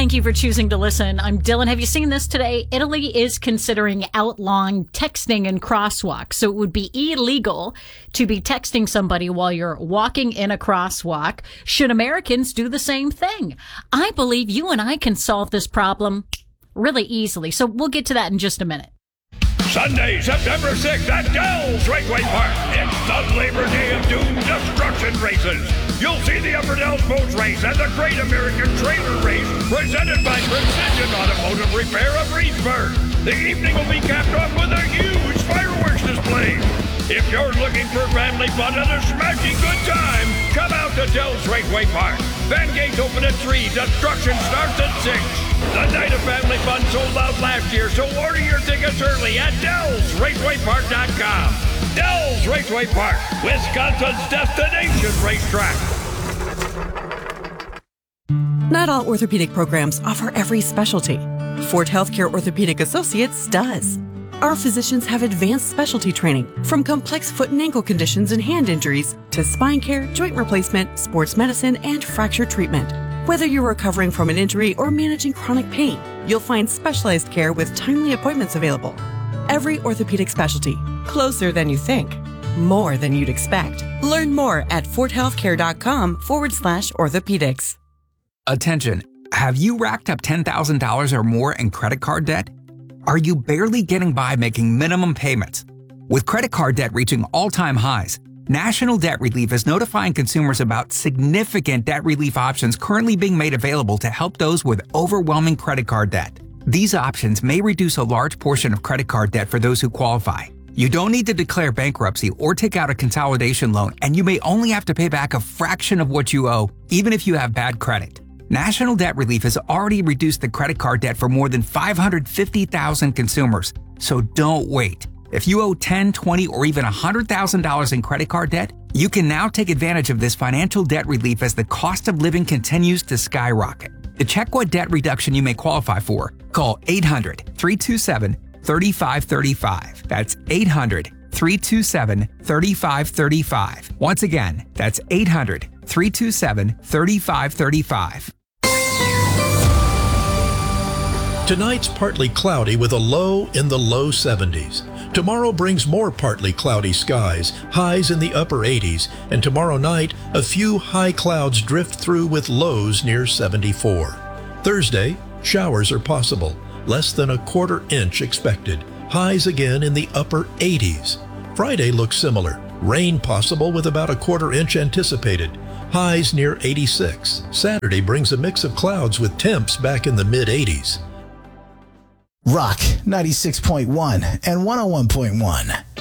Thank you for choosing to listen. I'm Dylan. Have you seen this today? Italy is considering outlawing texting in crosswalks. So it would be illegal to be texting somebody while you're walking in a crosswalk. Should Americans do the same thing? I believe you and I can solve this problem really easily. So we'll get to that in just a minute. Sunday, September 6th at Dell's Raceway Park. It's the Labor Day of Doom Destruction Races. You'll see the Upper Dells Boat Race and the Great American Trailer Race presented by Precision Automotive Repair of Reedsburg. The evening will be capped off with a huge fireworks display. If you're looking for family fun and a smashing good time, come out to Dell's Raceway Park. Van gates open at 3. Destruction starts at 6. The night of family fun sold out last year, so order your tickets early at DellsRacewayPark.com. Dell's Raceway Park, Wisconsin's destination racetrack. Not all orthopedic programs offer every specialty. Fort Healthcare Orthopedic Associates does. Our physicians have advanced specialty training, from complex foot and ankle conditions and hand injuries to spine care, joint replacement, sports medicine, and fracture treatment. Whether you're recovering from an injury or managing chronic pain, you'll find specialized care with timely appointments available. Every orthopedic specialty, closer than you think, more than you'd expect. Learn more at forthealthcare.com/orthopedics. Attention, have you racked up $10,000 or more in credit card debt? Are you barely getting by making minimum payments? With credit card debt reaching all-time highs, National Debt Relief is notifying consumers about significant debt relief options currently being made available to help those with overwhelming credit card debt. These options may reduce a large portion of credit card debt for those who qualify. You don't need to declare bankruptcy or take out a consolidation loan, and you may only have to pay back a fraction of what you owe, even if you have bad credit. National Debt Relief has already reduced the credit card debt for more than 550,000 consumers, so don't wait. If you owe $10,000, $20,000, or even $100,000 in credit card debt, you can now take advantage of this financial debt relief as the cost of living continues to skyrocket. To check what debt reduction you may qualify for, call 800-327-3535. That's 800-327-3535. Once again, that's 800-327-3535. Tonight's partly cloudy with a low in the low 70s. Tomorrow brings more partly cloudy skies, highs in the upper 80s, and tomorrow night, a few high clouds drift through with lows near 74. Thursday, showers are possible, less than a quarter inch expected, highs again in the upper 80s. Friday looks similar, rain possible with about a quarter inch anticipated, highs near 86. Saturday brings a mix of clouds with temps back in the mid-80s. Rock 96.1 and 101.1.